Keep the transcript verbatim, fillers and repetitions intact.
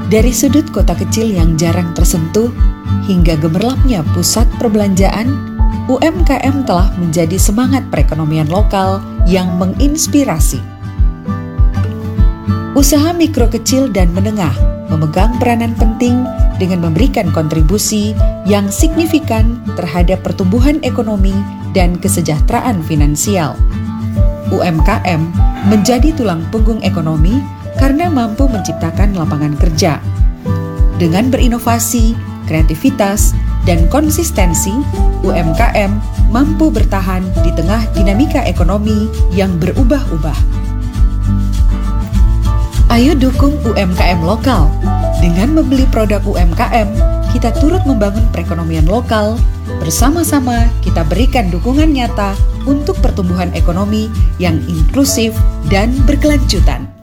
Dari sudut kota kecil yang jarang tersentuh hingga gemerlapnya pusat perbelanjaan, U M K M telah menjadi semangat perekonomian lokal yang menginspirasi. Usaha mikro kecil dan menengah memegang peranan penting dengan memberikan kontribusi yang signifikan terhadap pertumbuhan ekonomi dan kesejahteraan finansial. U M K M menjadi tulang punggung ekonomi karena mampu menciptakan lapangan kerja. Dengan berinovasi, kreativitas, dan konsistensi, U M K M mampu bertahan di tengah dinamika ekonomi yang berubah-ubah. Ayo dukung U M K M lokal. Dengan membeli produk U M K M, kita turut membangun perekonomian lokal. Bersama-sama kita berikan dukungan nyata untuk pertumbuhan ekonomi yang inklusif dan berkelanjutan.